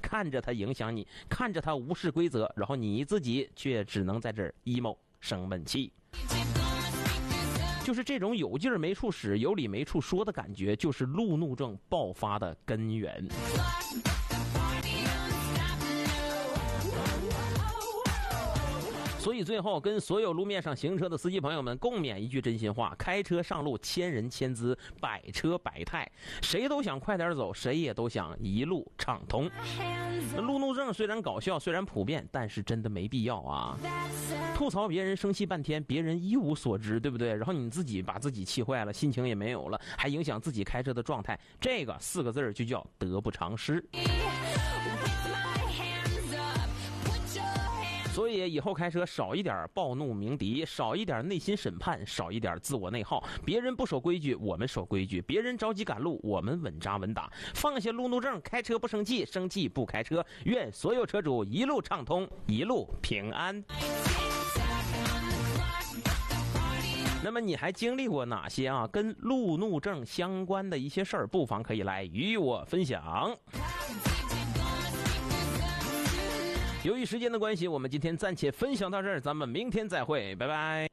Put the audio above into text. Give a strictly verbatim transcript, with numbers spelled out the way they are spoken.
看着它影响你，看着它无视规则，然后你自己却只能在这儿 emo 生闷气。就是这种有劲儿没处使，有理没处说的感觉，就是路怒症爆发的根源。所以最后跟所有路面上行车的司机朋友们共勉一句真心话：开车上路千人千姿，百车百态，谁都想快点走，谁也都想一路畅通。路怒症虽然搞笑，虽然普遍，但是真的没必要啊。吐槽别人生气半天，别人一无所知，对不对？然后你自己把自己气坏了，心情也没有了，还影响自己开车的状态，这个四个字就叫得不偿失。所以以后开车少一点暴怒鸣笛，少一点内心审判，少一点自我内耗。别人不守规矩，我们守规矩；别人着急赶路，我们稳扎稳打。放下路怒症，开车不生气，生气不开车。愿所有车主一路畅通，一路平安。那么你还经历过哪些啊跟路怒症相关的一些事儿？不妨可以来与我分享。由于时间的关系，我们今天暂且分享到这儿，咱们明天再会，拜拜。